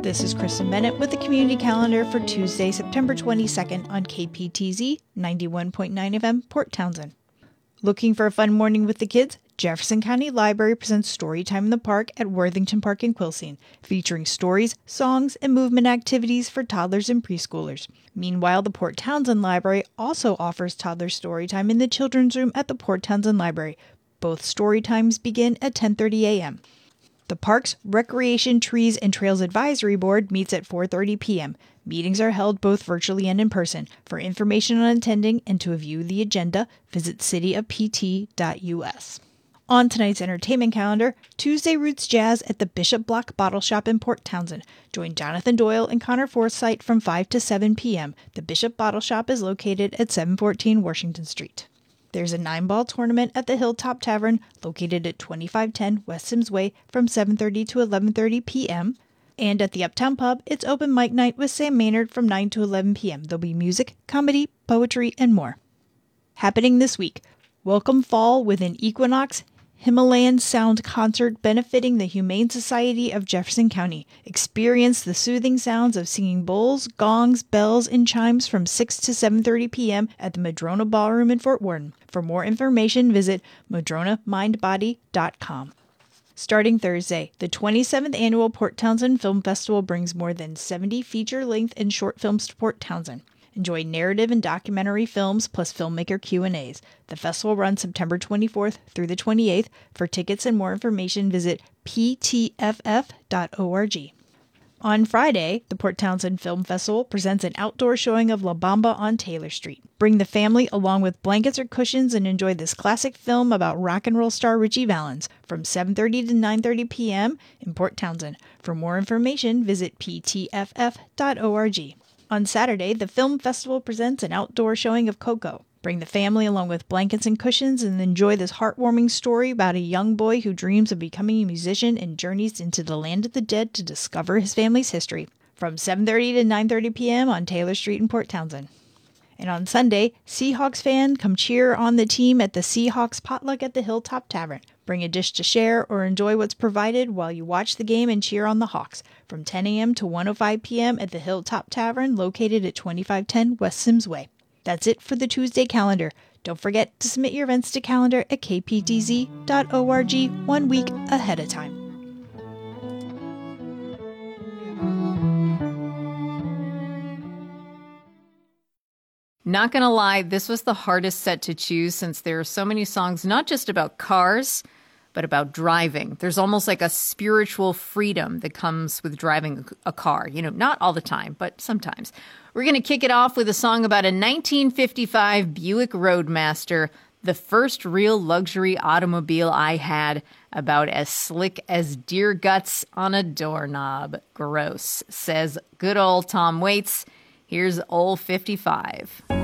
This is Kristen Bennett with the Community Calendar for Tuesday, September 22nd on KPTZ 91.9 FM, Port Townsend. Looking for a fun morning with the kids? Jefferson County Library presents Storytime in the Park at Worthington Park in Quilcene, featuring stories, songs, and movement activities for toddlers and preschoolers. Meanwhile, the Port Townsend Library also offers toddler storytime in the children's room at the Port Townsend Library. Both story times begin at 10:30 a.m. The Parks, Recreation, Trees, and Trails Advisory Board meets at 4:30 p.m. Meetings are held both virtually and in person. For information on attending and to view the agenda, visit cityoft.us. On tonight's entertainment calendar, Tuesday Roots Jazz at the Bishop Block Bottle Shop in Port Townsend. Join Jonathan Doyle and Connor Forsythe from 5 to 7 p.m. The Bishop Bottle Shop is located at 714 Washington Street. There's a 9-ball tournament at the Hilltop Tavern, located at 2510 West Sims Way, from 7:30 to 11:30 p.m. And at the Uptown Pub, it's open mic night with Sam Maynard from 9 to 11 p.m. There'll be music, comedy, poetry, and more. Happening this week, Welcome Fall with an Equinox Himalayan Sound Concert benefiting the Humane Society of Jefferson County. Experience the soothing sounds of singing bowls, gongs, bells, and chimes from 6 to 7:30 p.m. at the Madrona Ballroom in Fort Worden. For more information, visit madronamindbody.com. Starting Thursday, the 27th Annual Port Townsend Film Festival brings more than 70 feature-length and short films to Port Townsend. Enjoy narrative and documentary films plus filmmaker Q&As. The festival runs September 24th through the 28th. For tickets and more information, visit ptff.org. On Friday, the Port Townsend Film Festival presents an outdoor showing of La Bamba on Taylor Street. Bring the family along with blankets or cushions and enjoy this classic film about rock and roll star Ritchie Valens from 7:30 to 9:30 p.m. in Port Townsend. For more information, visit ptff.org. On Saturday, the film festival presents an outdoor showing of Coco. Bring the family along with blankets and cushions and enjoy this heartwarming story about a young boy who dreams of becoming a musician and journeys into the land of the dead to discover his family's history. From 7:30 to 9:30 p.m. on Taylor Street in Port Townsend. And on Sunday, Seahawks fan, come cheer on the team at the Seahawks Potluck at the Hilltop Tavern. Bring a dish to share or enjoy what's provided while you watch the game and cheer on the Hawks. From 10 a.m. to 1:05 p.m. at the Hilltop Tavern, located at 2510 West Sims Way. That's it for the Tuesday calendar. Don't forget to submit your events to calendar at kptz.org 1 week ahead of time. Not gonna lie, this was the hardest set to choose since there are so many songs not just about cars, but about driving. There's almost like a spiritual freedom that comes with driving a car. You know, not all the time, but sometimes. We're going to kick it off with a song about a 1955 Buick Roadmaster, the first real luxury automobile I had, about as slick as deer guts on a doorknob. Gross, says good old Tom Waits. Here's Old 55.